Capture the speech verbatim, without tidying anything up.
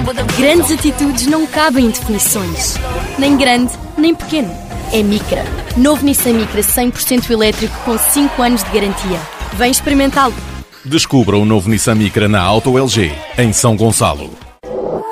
Grandes atitudes não cabem em definições. Nem grande, nem pequeno. É Micra. Novo Nissan Micra cem por cento elétrico com cinco anos de garantia. Vem experimentá-lo. Descubra o novo Nissan Micra na Auto L G, em São Gonçalo.